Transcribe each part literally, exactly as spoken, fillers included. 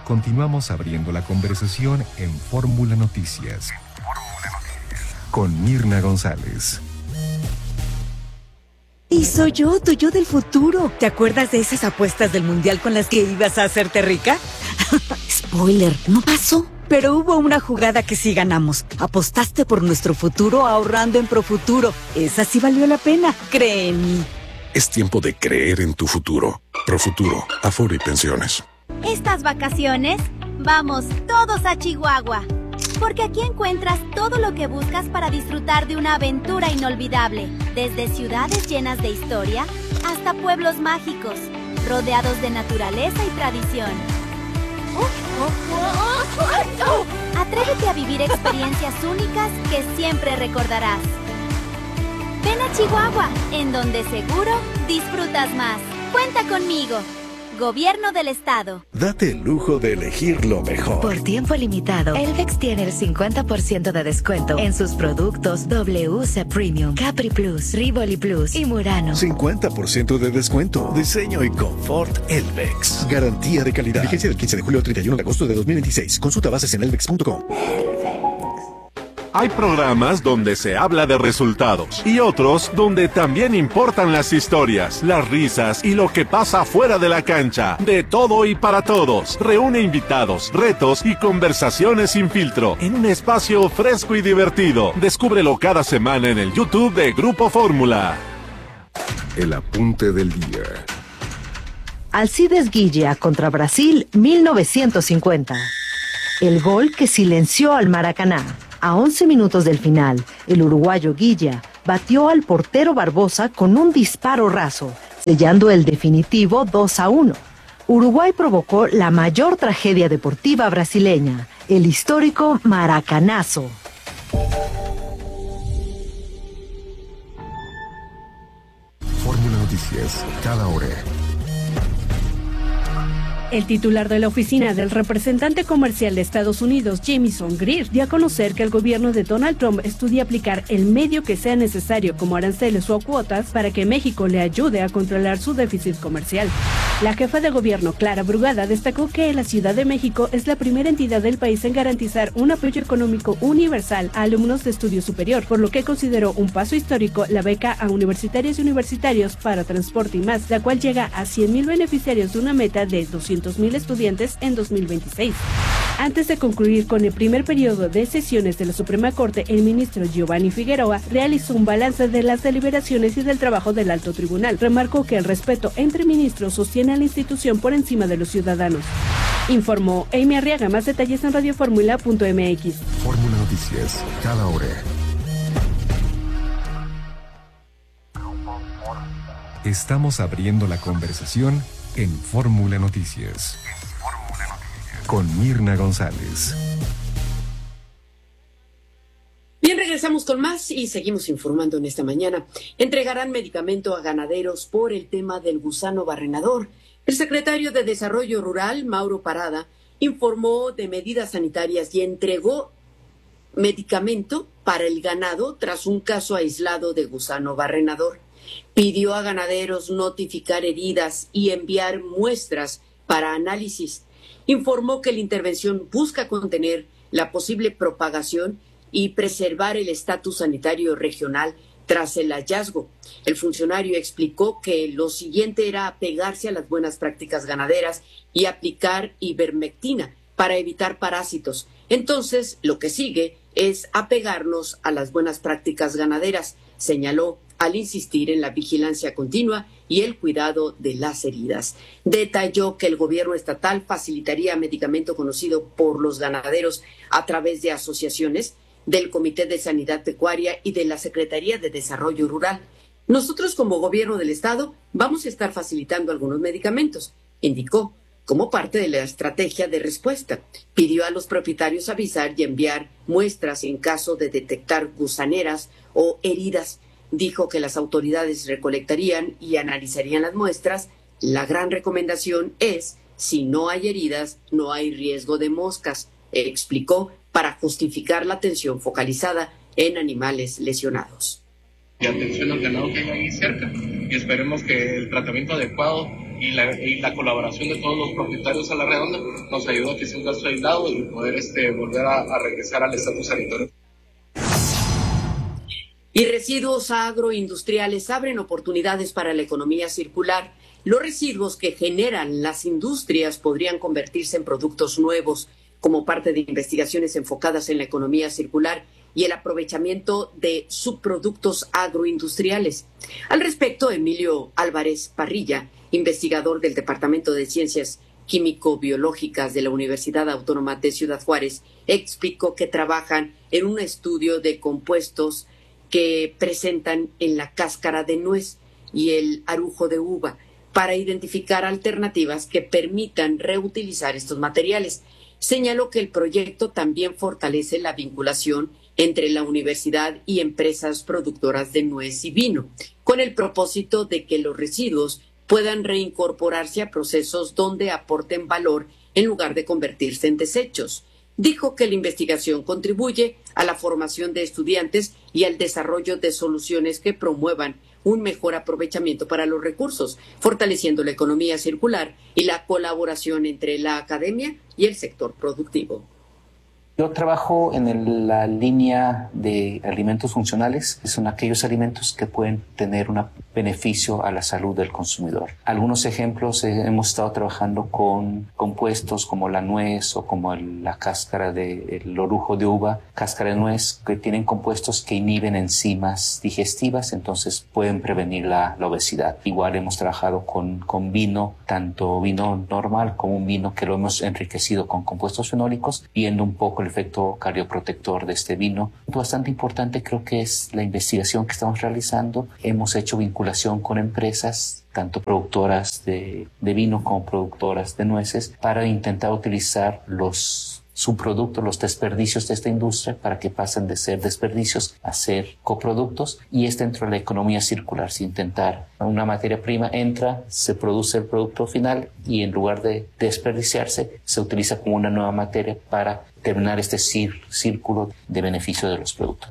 Continuamos abriendo la conversación en Fórmula Noticias. Con Mirna González. Y soy yo, tu yo del futuro. ¿Te acuerdas de esas apuestas del mundial con las que ibas a hacerte rica? Spoiler, no pasó. Pero hubo una jugada que sí ganamos. Apostaste por nuestro futuro ahorrando en Profuturo. Esa sí valió la pena, cree en mí. Es tiempo de creer en tu futuro. Profuturo, Afore y Pensiones. Estas vacaciones, vamos todos a Chihuahua. Porque aquí encuentras todo lo que buscas para disfrutar de una aventura inolvidable. Desde ciudades llenas de historia hasta pueblos mágicos, rodeados de naturaleza y tradición. Atrévete a vivir experiencias únicas que siempre recordarás. Ven a Chihuahua, en donde seguro disfrutas más. Cuenta conmigo. Gobierno del Estado. Date el lujo de elegir lo mejor. Por tiempo limitado, Elvex tiene el cincuenta por ciento de descuento en sus productos W C Premium, Capri Plus, Rivoli Plus y Murano. cincuenta por ciento de descuento. Diseño y confort Elvex. Garantía de calidad. Vigencia del quince de julio al treinta y uno de agosto de dos mil veintiséis. Consulta bases en elvex punto com. Hay programas donde se habla de resultados y otros donde también importan las historias, las risas y lo que pasa fuera de la cancha. De todo y para todos. Reúne invitados, retos y conversaciones sin filtro en un espacio fresco y divertido. Descúbrelo cada semana en el YouTube de Grupo Fórmula. El apunte del día. Alcides Guilla contra Brasil mil novecientos cincuenta. El gol que silenció al Maracaná. A once minutos del final, el uruguayo Guilla batió al portero Barbosa con un disparo raso, sellando el definitivo dos a uno. Uruguay provocó la mayor tragedia deportiva brasileña, el histórico Maracanazo. Fórmula Noticias, cada hora. El titular de la oficina del representante comercial de Estados Unidos, Jamieson Greer, dio a conocer que el gobierno de Donald Trump estudia aplicar el medio que sea necesario como aranceles o cuotas para que México le ayude a controlar su déficit comercial. La jefa de gobierno, Clara Brugada, destacó que la Ciudad de México es la primera entidad del país en garantizar un apoyo económico universal a alumnos de estudio superior, por lo que consideró un paso histórico la beca a universitarias y universitarios para transporte y más, la cual llega a cien mil beneficiarios de una meta de doscientos mil estudiantes en dos mil veintiséis. Antes de concluir con el primer periodo de sesiones de la Suprema Corte, el ministro Giovanni Figueroa realizó un balance de las deliberaciones y del trabajo del Alto Tribunal. Remarcó que el respeto entre ministros sostiene a la institución por encima de los ciudadanos. Informó Amy Arriaga. Más detalles en radioformula punto m x. Fórmula Noticias, cada hora. Estamos abriendo la conversación en Fórmula Noticias. Con Mirna González. Bien, regresamos con más y seguimos informando en esta mañana. Entregarán medicamento a ganaderos por el tema del gusano barrenador. El secretario de Desarrollo Rural, Mauro Parada, informó de medidas sanitarias y entregó medicamento para el ganado tras un caso aislado de gusano barrenador. Pidió a ganaderos notificar heridas y enviar muestras para análisis. Informó que la intervención busca contener la posible propagación y preservar el estatus sanitario regional tras el hallazgo. El funcionario explicó que lo siguiente era apegarse a las buenas prácticas ganaderas y aplicar ivermectina para evitar parásitos. Entonces, lo que sigue es apegarnos a las buenas prácticas ganaderas, señaló al insistir en la vigilancia continua y el cuidado de las heridas. Detalló que el gobierno estatal facilitaría medicamento conocido por los ganaderos a través de asociaciones del Comité de Sanidad Pecuaria y de la Secretaría de Desarrollo Rural. Nosotros, como gobierno del estado, vamos a estar facilitando algunos medicamentos, indicó, como parte de la estrategia de respuesta. Pidió a los propietarios avisar y enviar muestras en caso de detectar gusaneras o heridas. Dijo que las autoridades recolectarían y analizarían las muestras. La gran recomendación es, si no hay heridas, no hay riesgo de moscas, explicó, para justificar la atención focalizada en animales lesionados. Y atención al ganado que hay ahí cerca. Y esperemos que el tratamiento adecuado y la, y la colaboración de todos los propietarios a la redonda nos ayudó a que sea un gasto aislado y poder este, volver a, a regresar al estatus sanitario. Y residuos agroindustriales abren oportunidades para la economía circular. Los residuos que generan las industrias podrían convertirse en productos nuevos como parte de investigaciones enfocadas en la economía circular y el aprovechamiento de subproductos agroindustriales. Al respecto, Emilio Álvarez Parrilla, investigador del Departamento de Ciencias Químico-Biológicas de la Universidad Autónoma de Ciudad Juárez, explicó que trabajan en un estudio de compuestos que presentan en la cáscara de nuez y el arujo de uva para identificar alternativas que permitan reutilizar estos materiales. Señaló que el proyecto también fortalece la vinculación entre la universidad y empresas productoras de nuez y vino, con el propósito de que los residuos puedan reincorporarse a procesos donde aporten valor en lugar de convertirse en desechos. Dijo que la investigación contribuye a la formación de estudiantes y al desarrollo de soluciones que promuevan un mejor aprovechamiento para los recursos, fortaleciendo la economía circular y la colaboración entre la academia y el sector productivo. Yo trabajo en el, la línea de alimentos funcionales, que son aquellos alimentos que pueden tener un beneficio a la salud del consumidor. Algunos ejemplos, eh, hemos estado trabajando con compuestos como la nuez o como el, la cáscara del orujo de uva, cáscara de nuez, que tienen compuestos que inhiben enzimas digestivas, entonces pueden prevenir la, la obesidad. Igual hemos trabajado con, con vino, tanto vino normal como un vino que lo hemos enriquecido con compuestos fenólicos, viendo un poco el efecto cardioprotector de este vino. Bastante importante creo que es la investigación que estamos realizando. Hemos hecho vinculación con empresas, tanto productoras de, de vino como productoras de nueces, para intentar utilizar los subproductos, los desperdicios de esta industria para que pasen de ser desperdicios a ser coproductos, y es dentro de la economía circular, sin intentar una materia prima entra, se produce el producto final y en lugar de desperdiciarse se utiliza como una nueva materia para terminar este círculo de beneficio de los productos.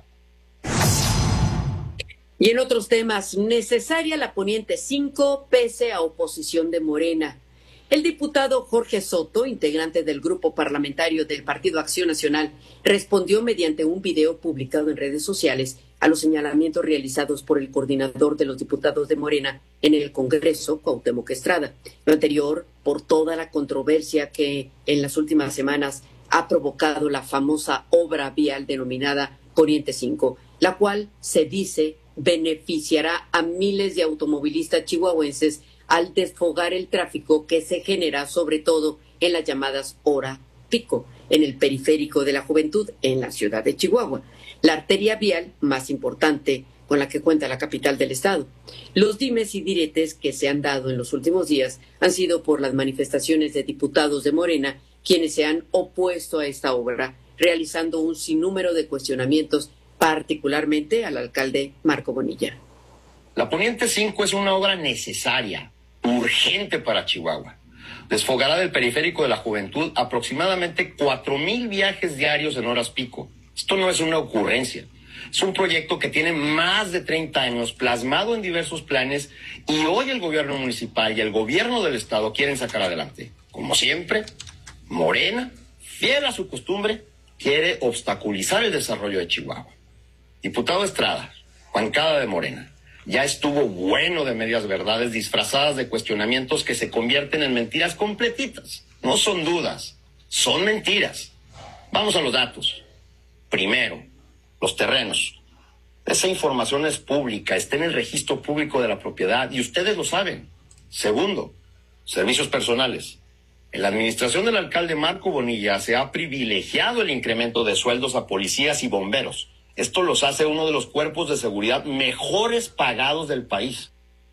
Y en otros temas, necesaria la poniente cinco pese a oposición de Morena. El diputado Jorge Soto, integrante del grupo parlamentario del Partido Acción Nacional, respondió mediante un video publicado en redes sociales a los señalamientos realizados por el coordinador de los diputados de Morena en el Congreso, Cuauhtémoc Estrada. Lo anterior, por toda la controversia que en las últimas semanas ha provocado la famosa obra vial denominada Poniente cinco, la cual se dice beneficiará a miles de automovilistas chihuahuenses al desfogar el tráfico que se genera sobre todo en las llamadas hora pico, en el periférico de la juventud en la ciudad de Chihuahua, la arteria vial más importante con la que cuenta la capital del estado. Los dimes y diretes que se han dado en los últimos días han sido por las manifestaciones de diputados de Morena, quienes se han opuesto a esta obra, realizando un sinnúmero de cuestionamientos, particularmente al alcalde Marco Bonilla. La Poniente cinco es una obra necesaria, urgente para Chihuahua. Desfogará del periférico de la juventud aproximadamente cuatro mil viajes diarios en horas pico. Esto no es una ocurrencia. Es un proyecto que tiene más de treinta años, plasmado en diversos planes, y hoy el gobierno municipal y el gobierno del estado quieren sacar adelante. Como siempre, Morena, fiel a su costumbre, quiere obstaculizar el desarrollo de Chihuahua. Diputado Estrada, bancada de Morena, ya estuvo bueno de medias verdades disfrazadas de cuestionamientos que se convierten en mentiras completitas. No son dudas, son mentiras. Vamos a los datos. Primero, los terrenos. Esa información es pública, está en el registro público de la propiedad y ustedes lo saben. Segundo, servicios personales. En la administración del alcalde Marco Bonilla se ha privilegiado el incremento de sueldos a policías y bomberos. Esto los hace uno de los cuerpos de seguridad mejores pagados del país.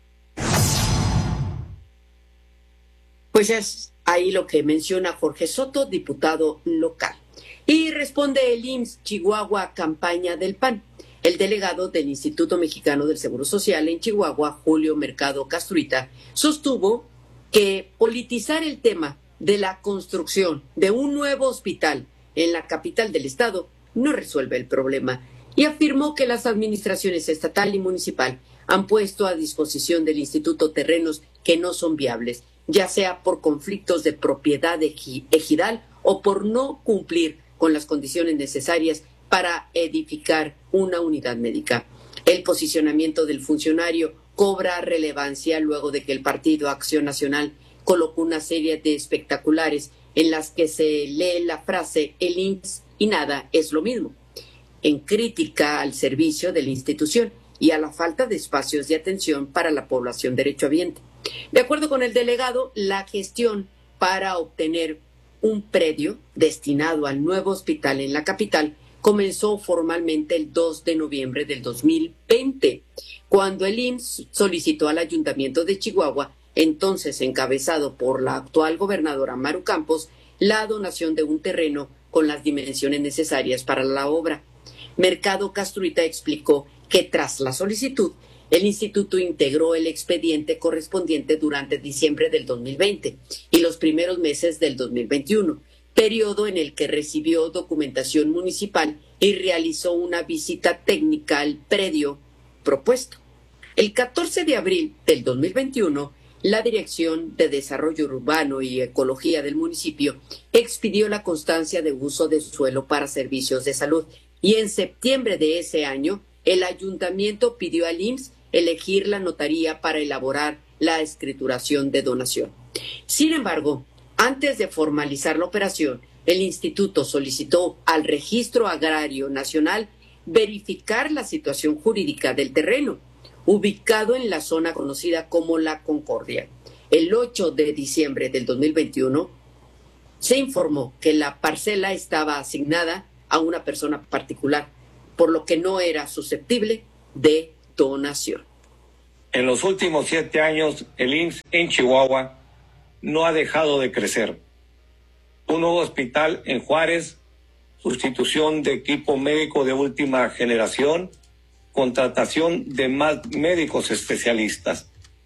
Pues es ahí lo que menciona Jorge Soto, diputado local. Y responde el I M S S Chihuahua, campaña del P A N. El delegado del Instituto Mexicano del Seguro Social en Chihuahua, Julio Mercado Castruita, sostuvo que politizar el tema de la construcción de un nuevo hospital en la capital del estado no resuelve el problema, y afirmó que las administraciones estatal y municipal han puesto a disposición del instituto terrenos que no son viables, ya sea por conflictos de propiedad ejidal o por no cumplir con las condiciones necesarias para edificar una unidad médica. El posicionamiento del funcionario cobra relevancia luego de que el Partido Acción Nacional colocó una serie de espectaculares en las que se lee la frase "el I M S S y nada es lo mismo", en crítica al servicio de la institución y a la falta de espacios de atención para la población derechohabiente. De acuerdo con el delegado, la gestión para obtener un predio destinado al nuevo hospital en la capital comenzó formalmente el dos de noviembre del dos mil veinte, cuando el I M S S solicitó al Ayuntamiento de Chihuahua, entonces encabezado por la actual gobernadora Maru Campos, la donación de un terreno con las dimensiones necesarias para la obra. Mercado Castruita explicó que tras la solicitud, el instituto integró el expediente correspondiente durante diciembre del dos mil veinte y los primeros meses del dos mil veintiuno, periodo en el que recibió documentación municipal y realizó una visita técnica al predio propuesto. El catorce de abril del dos mil veintiuno, la Dirección de Desarrollo Urbano y Ecología del municipio expidió la constancia de uso de suelo para servicios de salud y en septiembre de ese año, el ayuntamiento pidió al I M S S elegir la notaría para elaborar la escrituración de donación. Sin embargo, antes de formalizar la operación, el instituto solicitó al Registro Agrario Nacional verificar la situación jurídica del terreno, ubicado en la zona conocida como La Concordia. El ocho de diciembre del dos mil veintiuno, se informó que la parcela estaba asignada a una persona particular, por lo que no era susceptible de donación. En los últimos siete años, el I M S S en Chihuahua no ha dejado de crecer. Un nuevo hospital en Juárez, sustitución de equipo médico de última generación, contratación de más médicos especialistas.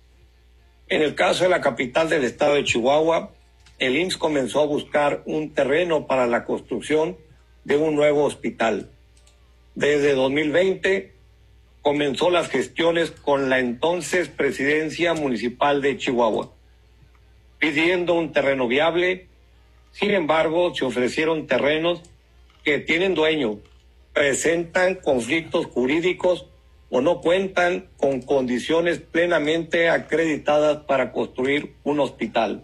En el caso de la capital del estado de Chihuahua, el I M S S comenzó a buscar un terreno para la construcción de un nuevo hospital. Desde dos mil veinte comenzó las gestiones con la entonces Presidencia Municipal de Chihuahua, pidiendo un terreno viable. Sin embargo, se ofrecieron terrenos que tienen dueño, presentan conflictos jurídicos o no cuentan con condiciones plenamente acreditadas para construir un hospital.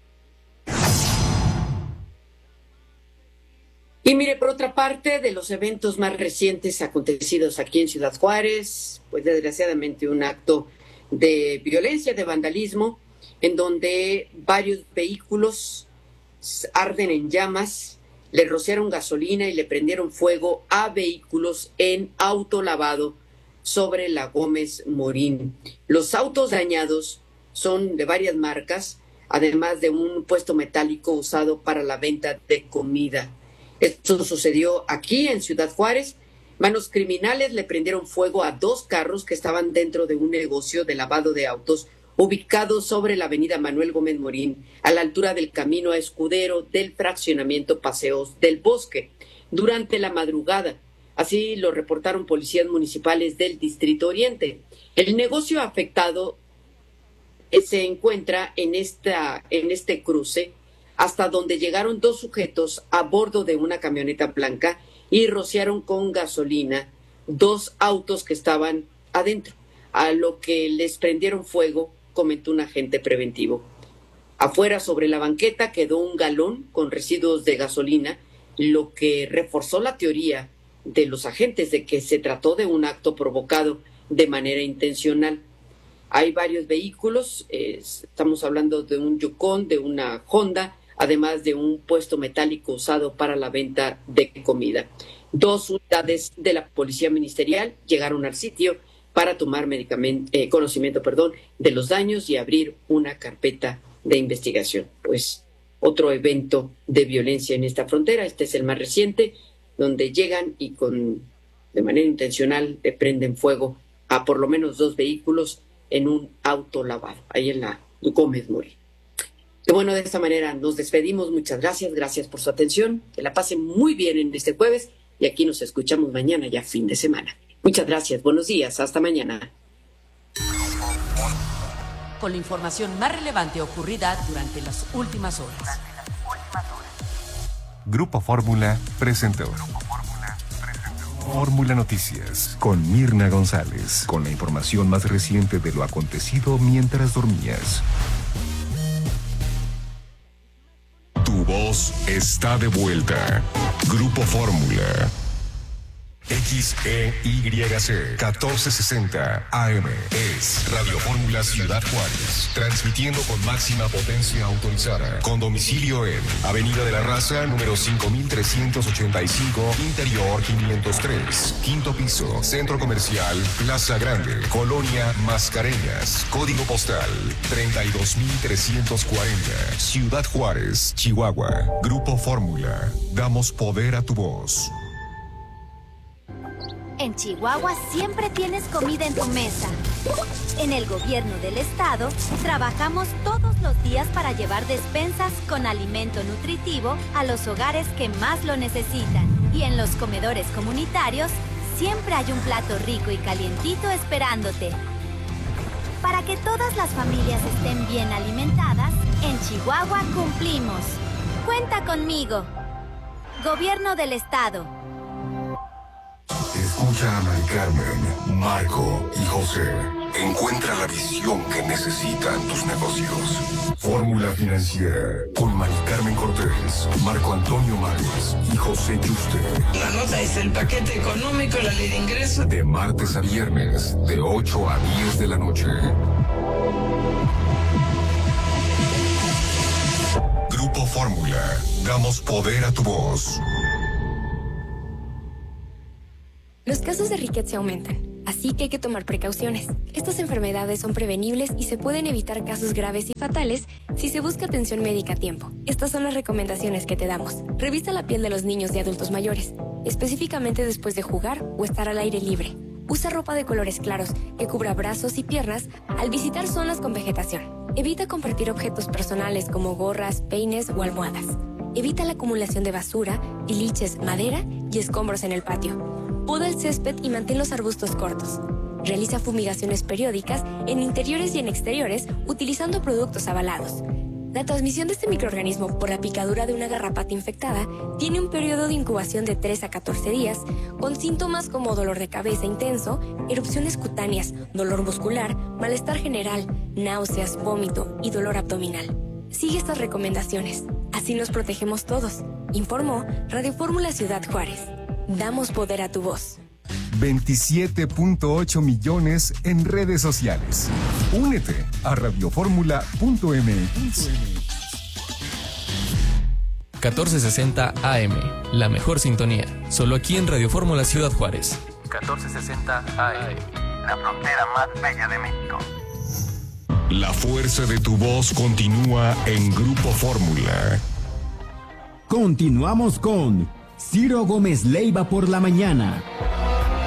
Y mire, por otra parte, de los eventos más recientes acontecidos aquí en Ciudad Juárez, pues desgraciadamente un acto de violencia, de vandalismo, en donde varios vehículos arden en llamas, le rociaron gasolina y le prendieron fuego a vehículos en autolavado sobre la Gómez Morín. Los autos dañados son de varias marcas, además de un puesto metálico usado para la venta de comida. Esto sucedió aquí en Ciudad Juárez. Manos criminales le prendieron fuego a dos carros que estaban dentro de un negocio de lavado de autos ubicado sobre la avenida Manuel Gómez Morín, a la altura del camino a Escudero del fraccionamiento Paseos del Bosque, durante la madrugada. Así lo reportaron policías municipales del Distrito Oriente. El negocio afectado se encuentra en, esta, en este cruce, hasta donde llegaron dos sujetos a bordo de una camioneta blanca y rociaron con gasolina dos autos que estaban adentro, a lo que les prendieron fuego, comentó un agente preventivo. Afuera, sobre la banqueta, quedó un galón con residuos de gasolina, lo que reforzó la teoría de los agentes de que se trató de un acto provocado de manera intencional. Hay varios vehículos, eh, estamos hablando de un Yukon, de una Honda, además de un puesto metálico usado para la venta de comida. Dos unidades de la Policía Ministerial llegaron al sitio para tomar medicamento, eh, conocimiento perdón, de los daños y abrir una carpeta de investigación. Pues otro evento de violencia en esta frontera, este es el más reciente, donde llegan y con de manera intencional le prenden fuego a por lo menos dos vehículos en un auto lavado, ahí en la Gómez Morín. Y bueno, de esta manera nos despedimos. Muchas gracias, gracias por su atención. Que la pasen muy bien en este jueves y aquí nos escuchamos mañana, ya fin de semana. Muchas gracias, buenos días, hasta mañana. con la información más relevante ocurrida durante las últimas horas. Grupo Fórmula presentó Fórmula Noticias con Mirna González, con la información más reciente de lo acontecido mientras dormías. Tu voz está de vuelta. Grupo Fórmula. X E Y C catorce sesenta A M es Radio Fórmula Ciudad Juárez, transmitiendo con máxima potencia autorizada, con domicilio en Avenida de la Raza, número cinco mil trescientos ochenta y cinco, Interior quinientos tres, quinto piso, Centro Comercial Plaza Grande, Colonia Mascareñas, código postal treinta y dos mil trescientos cuarenta, Ciudad Juárez, Chihuahua. Grupo Fórmula, damos poder a tu voz. En Chihuahua siempre tienes comida en tu mesa. En el gobierno del estado, trabajamos todos los días para llevar despensas con alimento nutritivo a los hogares que más lo necesitan. Y en los comedores comunitarios, siempre hay un plato rico y calientito esperándote. Para que todas las familias estén bien alimentadas, en Chihuahua cumplimos. Cuenta conmigo. Gobierno del estado. Escucha a Mari Carmen, Marco y José. Encuentra la visión que necesitan tus negocios. Fórmula Financiera con Mari Carmen Cortés, Marco Antonio Mares y José Yuste. La nota es el paquete económico, la ley de ingresos. De martes a viernes, de ocho a diez de la noche. Grupo Fórmula, damos poder a tu voz. Los casos de riqueza aumentan, así que hay que tomar precauciones. Estas enfermedades son prevenibles y se pueden evitar casos graves y fatales si se busca atención médica a tiempo. Estas son las recomendaciones que te damos. Revisa la piel de los niños y adultos mayores, específicamente después de jugar o estar al aire libre. Usa ropa de colores claros que cubra brazos y piernas al visitar zonas con vegetación. Evita compartir objetos personales como gorras, peines o almohadas. Evita la acumulación de basura, tiliches, madera y escombros en el patio. Poda el césped y mantén los arbustos cortos. Realiza fumigaciones periódicas en interiores y en exteriores utilizando productos avalados. La transmisión de este microorganismo por la picadura de una garrapata infectada tiene un periodo de incubación de tres a catorce días, con síntomas como dolor de cabeza intenso, erupciones cutáneas, dolor muscular, malestar general, náuseas, vómito y dolor abdominal. Sigue estas recomendaciones. Así nos protegemos todos. Informó Radio Fórmula Ciudad Juárez. Damos poder a tu voz. veintisiete punto ocho millones en redes sociales. Únete a radioformula punto m x. catorce sesenta A M, la mejor sintonía. Solo aquí en Radio Fórmula Ciudad Juárez. catorce sesenta A M, la frontera más bella de México. La fuerza de tu voz continúa en Grupo Fórmula. Continuamos con Ciro Gómez Leiva por la mañana.